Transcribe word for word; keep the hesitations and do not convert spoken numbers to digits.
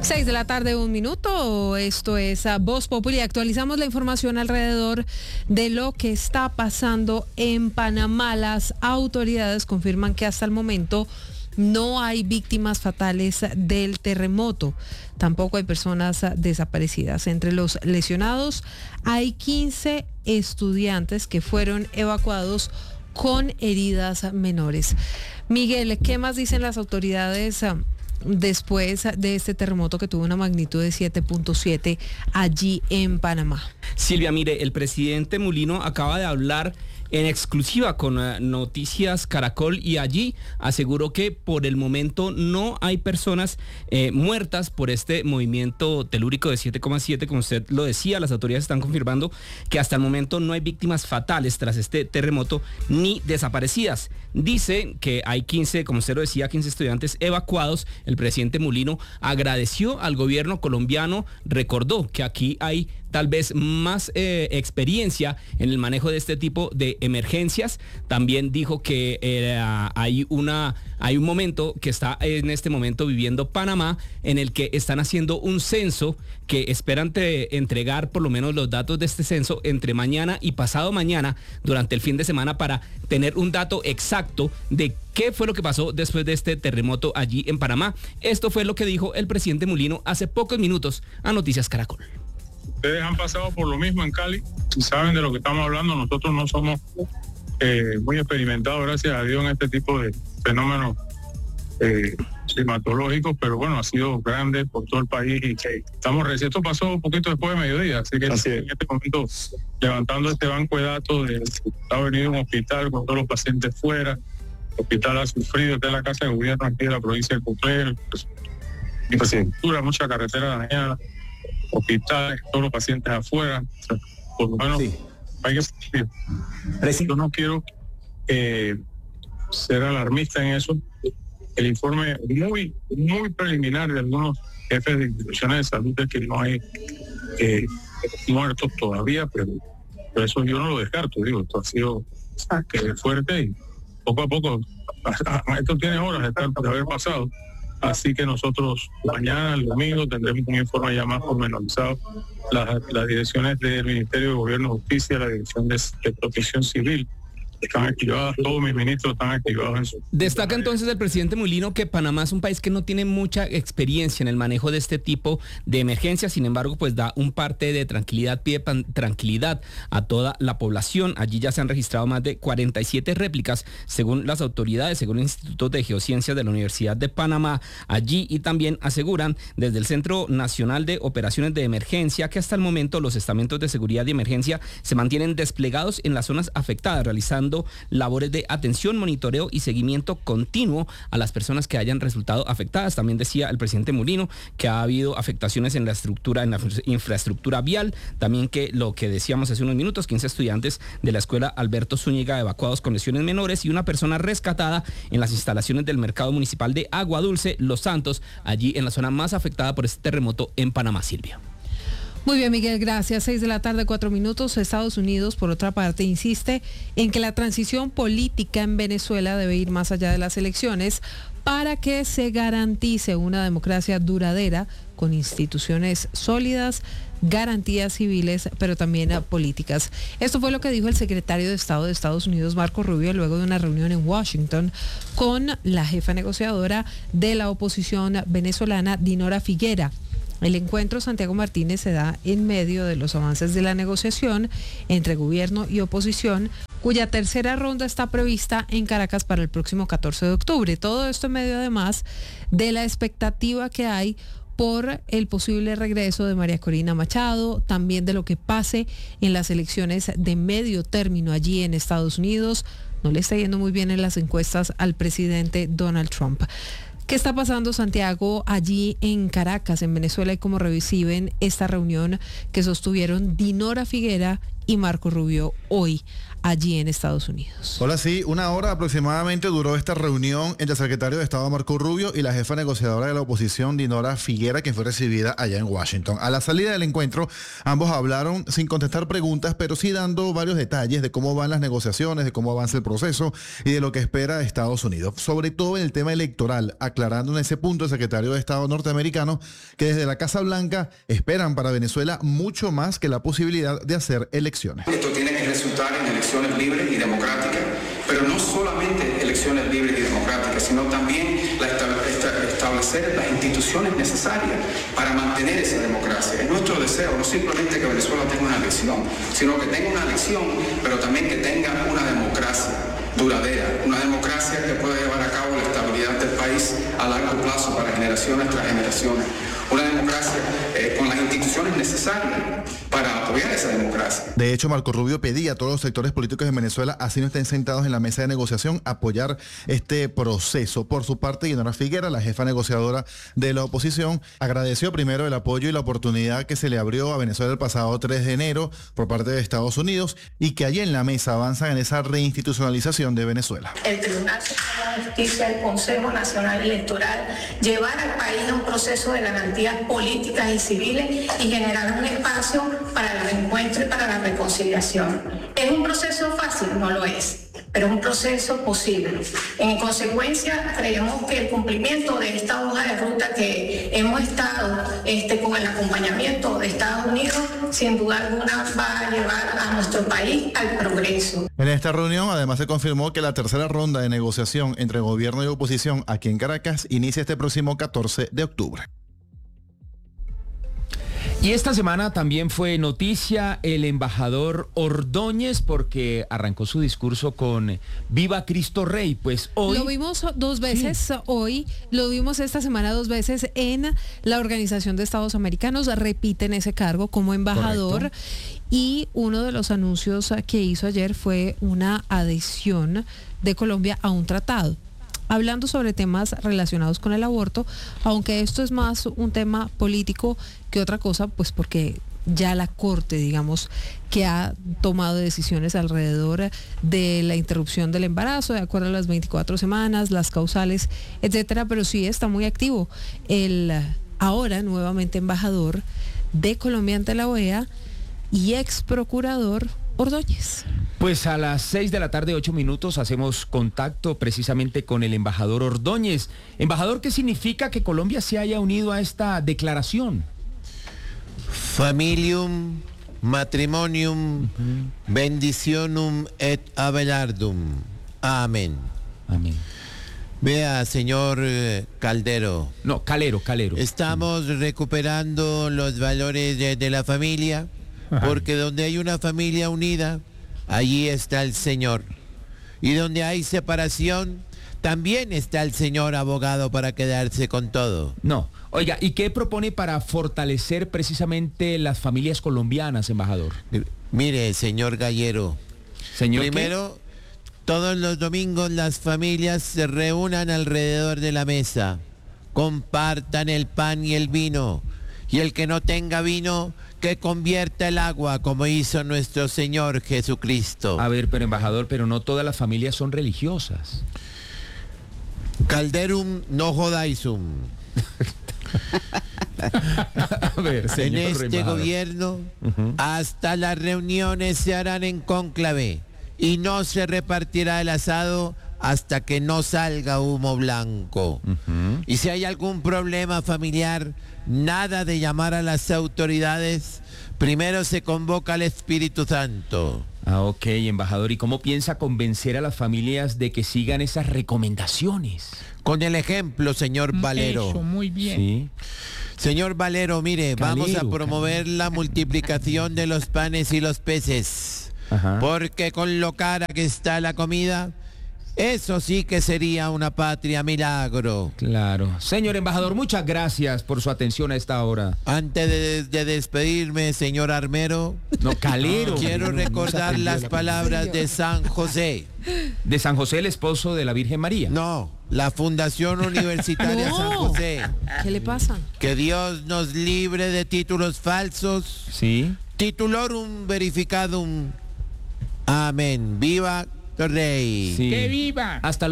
Seis de la tarde, un minuto. Esto es uh, Voz Populi. Actualizamos la información alrededor de lo que está pasando en Panamá. Las autoridades confirman que hasta el momento no hay víctimas fatales del terremoto. Tampoco hay personas desaparecidas. Entre los lesionados hay quince estudiantes que fueron evacuados con heridas menores. Miguel, ¿qué más dicen las autoridades uh, después de este terremoto que tuvo una magnitud de siete punto siete allí en Panamá? Silvia, mire, el presidente Mulino acaba de hablar en exclusiva con uh, Noticias Caracol y allí aseguró que por el momento no hay personas eh, muertas por este movimiento telúrico de siete coma siete, como usted lo decía. Las autoridades están confirmando que hasta el momento no hay víctimas fatales tras este terremoto ni desaparecidas. Dice que hay quince, como usted lo decía, quince estudiantes evacuados. El presidente Mulino agradeció al gobierno colombiano, recordó que aquí hay tal vez más eh, experiencia en el manejo de este tipo de emergencias. También dijo que eh, hay una hay un momento que está en este momento viviendo Panamá, en el que están haciendo un censo que esperan te, entregar por lo menos los datos de este censo entre mañana y pasado mañana durante el fin de semana para tener un dato exacto de qué fue lo que pasó después de este terremoto allí en Panamá. Esto fue lo que dijo el presidente Mulino hace pocos minutos a Noticias Caracol. Ustedes han pasado por lo mismo en Cali y saben de lo que estamos hablando. Nosotros no somos eh, muy experimentados, gracias a Dios, en este tipo de fenómenos eh, climatológicos, pero bueno, ha sido grande por todo el país y que estamos recién. Esto pasó un poquito después de mediodía, así que así en este momento levantando este banco de datos de ha venido un hospital con todos los pacientes fuera. El hospital ha sufrido, esta es la casa de gobierno aquí de la provincia de Cuclé, pues, infraestructura, mucha carretera dañada, hospitales, todos los pacientes afuera. O sea, por lo menos sí. Hay que decir. Yo no quiero eh, ser alarmista en eso. El informe muy, muy preliminar de algunos jefes de instituciones de salud es que no hay eh, muertos todavía, pero, pero eso yo no lo descarto. Digo, esto ha sido que fuerte y poco a poco, esto tiene horas de, estar, de haber pasado. Así que nosotros mañana, el domingo, tendremos un informe ya más pormenorizado. Las, las direcciones del Ministerio de Gobierno y Justicia, la Dirección de, de Protección Civil, están activadas, todos mis ministros están activados en su... Destaca entonces el presidente Mulino que Panamá es un país que no tiene mucha experiencia en el manejo de este tipo de emergencias. Sin embargo, pues da un parte de tranquilidad, pide pan, tranquilidad a toda la población. Allí ya se han registrado más de cuarenta y siete réplicas según las autoridades, según el Instituto de Geociencias de la Universidad de Panamá. Allí y también aseguran desde el Centro Nacional de Operaciones de Emergencia que hasta el momento los estamentos de seguridad y emergencia se mantienen desplegados en las zonas afectadas, realizando labores de atención, monitoreo y seguimiento continuo a las personas que hayan resultado afectadas. También decía el presidente Mulino que ha habido afectaciones en la estructura, en la infraestructura vial. También que lo que decíamos hace unos minutos, quince estudiantes de la escuela Alberto Zúñiga evacuados con lesiones menores y una persona rescatada en las instalaciones del mercado municipal de Agua Dulce, Los Santos, allí en la zona más afectada por este terremoto en Panamá. Silvia. Muy bien, Miguel, gracias. Seis de la tarde, cuatro minutos. Estados Unidos, por otra parte, insiste en que la transición política en Venezuela debe ir más allá de las elecciones para que se garantice una democracia duradera con instituciones sólidas, garantías civiles, pero también políticas. Esto fue lo que dijo el secretario de Estado de Estados Unidos, Marco Rubio, luego de una reunión en Washington con la jefa negociadora de la oposición venezolana, Dinora Figuera. El encuentro Santiago Martínez se da en medio de los avances de la negociación entre gobierno y oposición, cuya tercera ronda está prevista en Caracas para el próximo catorce de octubre. Todo esto en medio además de la expectativa que hay por el posible regreso de María Corina Machado, también de lo que pase en las elecciones de medio término allí en Estados Unidos. No le está yendo muy bien en las encuestas al presidente Donald Trump. ¿Qué está pasando, Santiago, allí en Caracas, en Venezuela, y cómo reciben esta reunión que sostuvieron Dinora Figuera y Marco Rubio hoy allí en Estados Unidos. Hola, sí, una hora aproximadamente duró esta reunión entre el secretario de Estado Marco Rubio y la jefa negociadora de la oposición, Dinora Figuera, quien fue recibida allá en Washington. A la salida del encuentro, ambos hablaron sin contestar preguntas, pero sí dando varios detalles de cómo van las negociaciones, de cómo avanza el proceso y de lo que espera de Estados Unidos. Sobre todo en el tema electoral, aclarando en ese punto el secretario de Estado norteamericano que desde la Casa Blanca esperan para Venezuela mucho más que la posibilidad de hacer elecciones. Esto tiene que resultar en elecciones libres y democráticas, pero no solamente elecciones libres y democráticas, sino también la establecer las instituciones necesarias para mantener esa democracia. Es nuestro deseo, no simplemente que Venezuela tenga una elección, sino que tenga una elección, pero también que tenga una democracia duradera, una democracia que pueda llevar a cabo la estabilidad del país a largo plazo para generaciones tras generaciones. Una democracia eh, con las instituciones necesarias para apoyar esa democracia. De hecho, Marco Rubio pedía a todos los sectores políticos en Venezuela, así no estén sentados en la mesa de negociación, apoyar este proceso. Por su parte, Dinora Figuera, la jefa negociadora de la oposición, agradeció primero el apoyo y la oportunidad que se le abrió a Venezuela el pasado tres de enero por parte de Estados Unidos y que allí en la mesa avanzan en esa reinstitucionalización de Venezuela. El Tribunal Supremo de Justicia, el Consejo Nacional Electoral, llevar al país a un proceso de garantías políticas y civiles y generar un espacio para el reencuentro y para la reconciliación. ¿Es un proceso fácil? No lo es, pero es un proceso posible. En consecuencia, creemos que el cumplimiento de esta hoja de ruta que hemos estado este, con el acompañamiento de Estados Unidos, sin duda alguna va a llevar a nuestro país al progreso. En esta reunión, además, se confirmó que la tercera ronda de negociación entre gobierno y oposición aquí en Caracas inicia este próximo catorce de octubre. Y esta semana también fue noticia el embajador Ordóñez porque arrancó su discurso con Viva Cristo Rey. Pues hoy... Lo vimos dos veces sí. hoy, lo vimos esta semana dos veces en la Organización de Estados Americanos, repite en ese cargo como embajador. Correcto. Y uno de los anuncios que hizo ayer fue una adhesión de Colombia a un tratado, hablando sobre temas relacionados con el aborto, aunque esto es más un tema político que otra cosa, pues porque ya la Corte, digamos, que ha tomado decisiones alrededor de la interrupción del embarazo, de acuerdo a las veinticuatro semanas, las causales, etcétera, pero sí está muy activo el ahora nuevamente embajador de Colombia ante la O E A y ex procurador Ordóñez. Pues a las seis de la tarde, ocho minutos, hacemos contacto precisamente con el embajador Ordóñez. Embajador, ¿qué significa que Colombia se haya unido a esta declaración? Familium, matrimonium, uh-huh. bendicionum et abelardum. Amén. Amén. Vea, señor eh, Caldero. No, Calero, Calero. Estamos sí. recuperando los valores de, de la familia, Ajá. porque donde hay una familia unida, allí está el Señor. Y donde hay separación, también está el Señor abogado para quedarse con todo. No. Oiga, ¿y qué propone para fortalecer precisamente las familias colombianas, embajador? Mire, señor Gallero. Señor, primero, ¿qué? Todos los domingos las familias se reúnan alrededor de la mesa, compartan el pan y el vino, y el que no tenga vino, que convierta el agua, como hizo nuestro Señor Jesucristo. A ver, pero embajador, pero no todas las familias son religiosas. Calderum no jodaisum. A ver, señor en este embajador. Gobierno, uh-huh. hasta las reuniones se harán en cónclave y no se repartirá el asado hasta que no salga humo blanco. Uh-huh. Y si hay algún problema familiar, nada de llamar a las autoridades, primero se convoca al Espíritu Santo. Ah, ok, embajador. ¿Y cómo piensa convencer a las familias de que sigan esas recomendaciones? Con el ejemplo, señor Valero. Eso, muy bien. Sí. Señor Valero, mire, Calero, vamos a promover Calero. la multiplicación de los panes y los peces. Ajá. Porque con lo cara que está la comida, eso sí que sería una patria milagro. Claro. Señor embajador, muchas gracias por su atención a esta hora. Antes de, de despedirme, señor Armero. No, Calero. Quiero recordar las palabras de San José. ¿De San José, el esposo de la Virgen María? No, la Fundación Universitaria no. San José. ¿Qué le pasa? Que Dios nos libre de títulos falsos. Sí. Titulorum verificadum. Amén. Viva el rey. Sí. ¡Que viva! Hasta